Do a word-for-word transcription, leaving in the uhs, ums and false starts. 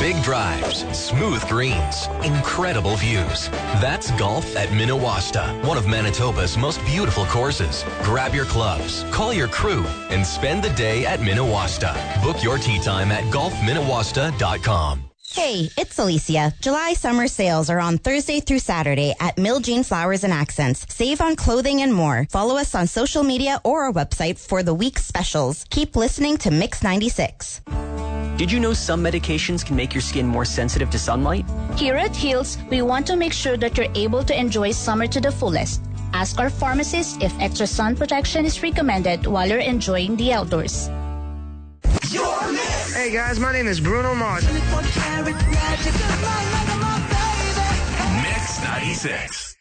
Big drives, smooth greens, incredible views. That's golf at Minawasta, one of Manitoba's most beautiful courses. Grab your clubs, call your crew, and spend the day at Minawasta. Book your tee time at golf minawasta dot com. Hey, it's Alicia. July summer sales are on Thursday through Saturday at Mill Jean Flowers and Accents. Save on clothing and more. Follow us on social media or our website for the week's specials. Keep listening to Mix ninety-six. Did you know some medications can make your skin more sensitive to sunlight? Here at Heals, we want to make sure that you're able to enjoy summer to the fullest. Ask our pharmacist if extra sun protection is recommended while you're enjoying the outdoors. Hey guys, my name is Bruno Mars. Mix ninety-six.